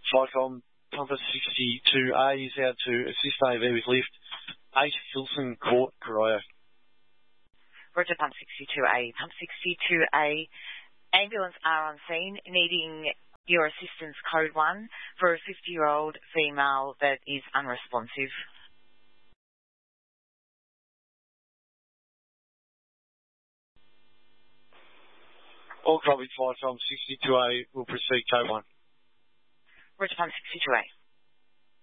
Flycom, Pumper 62A is out to assist AV with lift 8 Hilson Court, Corio. Roger, Pump 62A. Pump 62A, ambulance are on scene, needing your assistance code 1 for a 50-year-old female that is unresponsive. All copied, Flycom 62A will proceed code 1. Roger, Pump 62A.